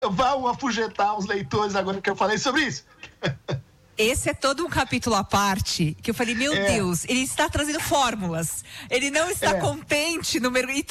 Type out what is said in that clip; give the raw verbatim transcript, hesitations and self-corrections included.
vão afugentar os leitores agora que eu falei sobre isso. Esse é todo um capítulo à parte, que eu falei, meu é. Deus, ele está trazendo fórmulas, ele não está é. contente no mergulho.